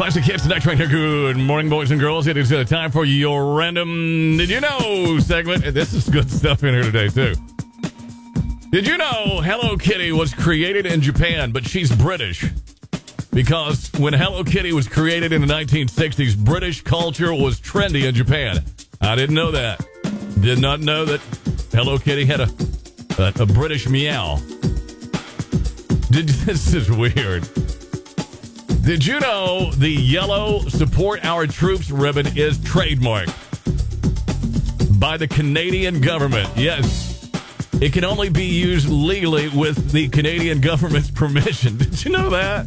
Classic hits tonight right here. Good morning, boys and girls. It is time for your random Did You Know segment. And this is good stuff in here today, too. Did you know Hello Kitty was created in Japan, but she's British? Because when Hello Kitty was created in the 1960s, British culture was trendy in Japan. I didn't know that. Did not know that Hello Kitty had a British meow. This is weird. Did you know the yellow Support Our Troops ribbon is trademarked by the Canadian government? Yes. It can only be used legally with the Canadian government's permission. Did you know that?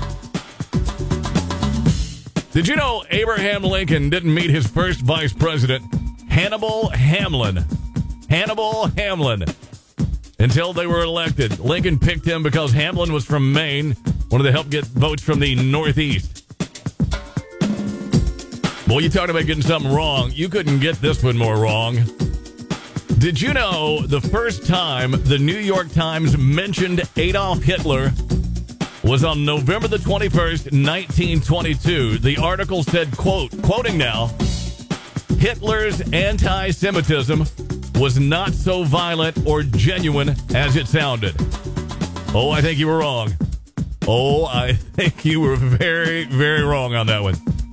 Did you know Abraham Lincoln didn't meet his first vice president, Hannibal Hamlin? Hannibal Hamlin. Until they were elected. Lincoln picked him because Hamlin was from Maine, wanted to help get votes from the Northeast. Boy, you talking about getting something wrong. You couldn't get this one more wrong. Did you know the first time the New York Times mentioned Adolf Hitler was on November the 21st, 1922? The article said, quoting now, Hitler's anti-Semitism was not so violent or genuine as it sounded. Oh, I think you were wrong. Oh, I think you were very, very wrong on that one.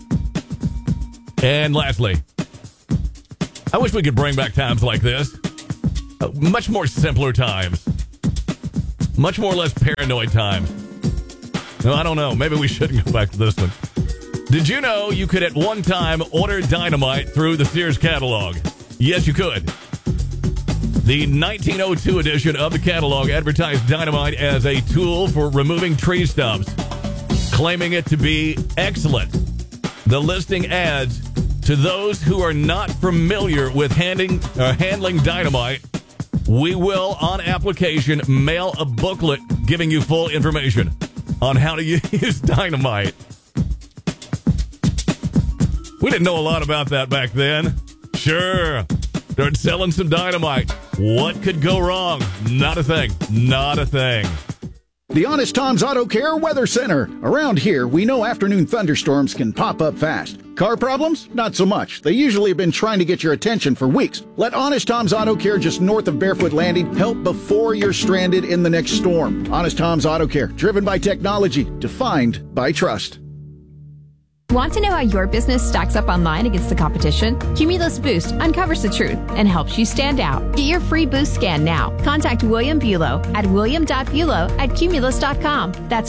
And lastly, I wish we could bring back times like this. Much more simpler times. Much more less paranoid times. No, I don't know. Maybe we shouldn't go back to this one. Did you know you could at one time order dynamite through the Sears catalog? Yes, you could. The 1902 edition of the catalog advertised dynamite as a tool for removing tree stumps, claiming it to be excellent. The listing adds, to those who are not familiar with handling dynamite, we will, on application, mail a booklet giving you full information on how to use dynamite. We didn't know a lot about that back then. Sure. Started selling some dynamite. What could go wrong? Not a thing. Not a thing. The Honest Tom's Auto Care Weather Center. Around here, we know afternoon thunderstorms can pop up fast. Car problems? Not so much. They usually have been trying to get your attention for weeks. Let Honest Tom's Auto Care just north of Barefoot Landing help before you're stranded in the next storm. Honest Tom's Auto Care, driven by technology, defined by trust. Want to know how your business stacks up online against the competition? Cumulus Boost uncovers the truth and helps you stand out. Get your free Boost scan now. Contact William Bulow at william.bulow@cumulus.com. That's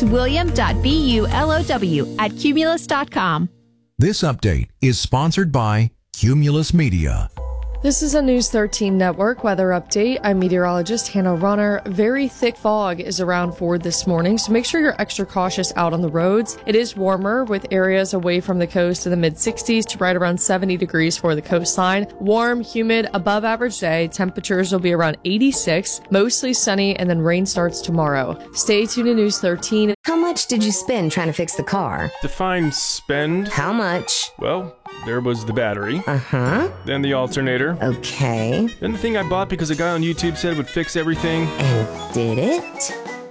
william.bulow@cumulus.com. This update is sponsored by Cumulus Media. This is a News 13 Network weather update. I'm meteorologist Hannah Runner. Very thick fog is around Ford this morning, so make sure you're extra cautious out on the roads. It is warmer with areas away from the coast in the mid-60s to right around 70 degrees for the coastline. Warm, humid, above average day. Temperatures will be around 86, mostly sunny, and then rain starts tomorrow. Stay tuned to News 13. How much did you spend trying to fix the car? Define spend. How much? Well, there was the battery. Uh-huh. Then the alternator. Okay. Then the thing I bought because a guy on YouTube said it would fix everything. And did it?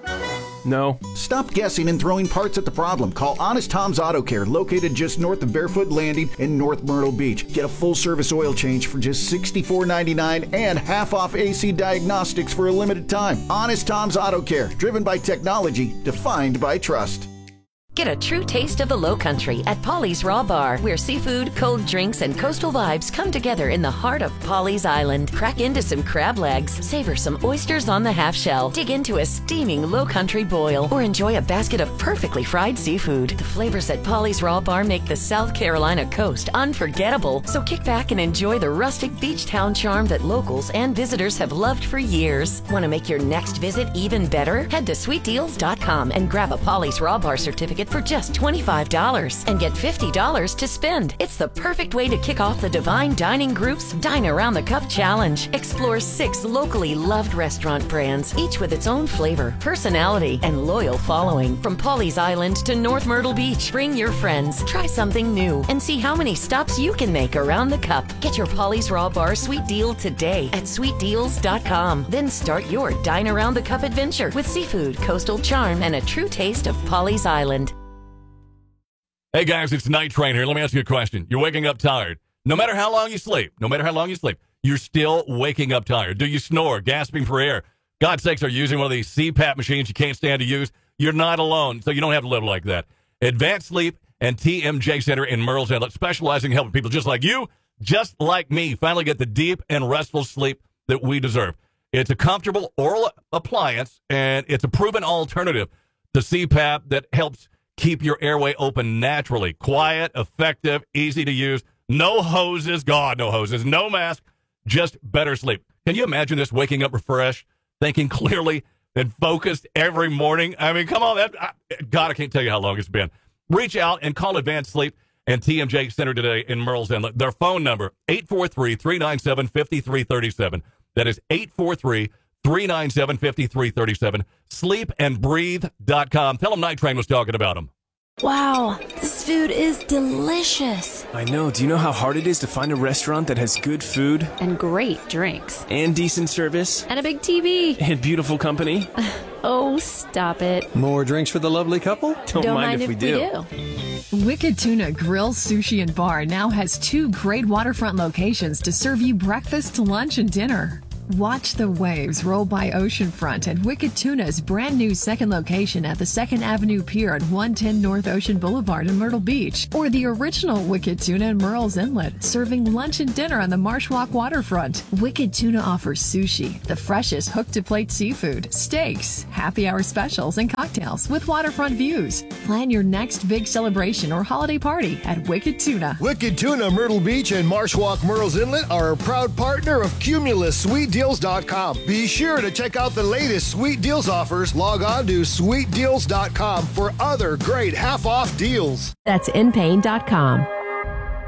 No. Stop guessing and throwing parts at the problem. Call Honest Tom's Auto Care, located just north of Barefoot Landing in North Myrtle Beach. Get a full-service oil change for just $64.99 and half off AC diagnostics for a limited time. Honest Tom's Auto Care, driven by technology, defined by trust. Get a true taste of the Low Country at Polly's Raw Bar, where seafood, cold drinks, and coastal vibes come together in the heart of Polly's Island. Crack into some crab legs, savor some oysters on the half shell, dig into a steaming Low Country boil, or enjoy a basket of perfectly fried seafood. The flavors at Polly's Raw Bar make the South Carolina coast unforgettable, so kick back and enjoy the rustic beach town charm that locals and visitors have loved for years. Want to make your next visit even better? Head to sweetdeals.com and grab a Polly's Raw Bar certificate for just $25 and get $50 to spend. It's the perfect way to kick off the Divine Dining Group's Dine Around the Cup Challenge. Explore 6 locally loved restaurant brands, each with its own flavor, personality, and loyal following. From Polly's Island to North Myrtle Beach, bring your friends, try something new, and see how many stops you can make around the cup. Get your Polly's Raw Bar Sweet Deal today at sweetdeals.com. Then start your Dine Around the Cup adventure with seafood, coastal charm, and a true taste of Polly's Island. Hey, guys, it's Night Train here. Let me ask you a question. You're waking up tired. No matter how long you sleep, you're still waking up tired. Do you snore, gasping for air? God's sakes, are you using one of these CPAP machines you can't stand to use? You're not alone, so you don't have to live like that. Advanced Sleep and TMJ Center in Murrells Inlet, specializing in helping people just like you, just like me, finally get the deep and restful sleep that we deserve. It's a comfortable oral appliance, and it's a proven alternative to CPAP that helps keep your airway open naturally. Quiet, effective, easy to use. No hoses. God, no hoses. No mask. Just better sleep. Can you imagine this, waking up refreshed, thinking clearly, and focused every morning? I mean, come on. God, I can't tell you how long it's been. Reach out and call Advanced Sleep and TMJ Center today in Murrells Inlet. Their phone number, 843-397-5337. That is 843-397-5337. Sleepandbreathe.com. Tell them Night Train was talking about them. Wow, this food is delicious. I know. Do you know how hard it is to find a restaurant that has good food? And great drinks. And decent service? And a big TV. And beautiful company? Oh, stop it. More drinks for the lovely couple? Don't mind if we do. Wicked Tuna Grill, Sushi, and Bar now has 2 great waterfront locations to serve you breakfast, lunch, and dinner. Watch the waves roll by oceanfront at Wicked Tuna's brand new second location at the 2nd Avenue Pier at 110 North Ocean Boulevard in Myrtle Beach, or the original Wicked Tuna in Murrells Inlet, serving lunch and dinner on the Marsh Walk waterfront. Wicked Tuna offers sushi, the freshest hook-to-plate seafood, steaks, happy hour specials, and cocktails with waterfront views. Plan your next big celebration or holiday party at Wicked Tuna. Wicked Tuna Myrtle Beach and Marsh Walk Murrells Inlet are a proud partner of Cumulus SweetDeals.com. Be sure to check out the latest Sweet Deals offers. Log on to SweetDeals.com for other great half-off deals. That's inpain.com.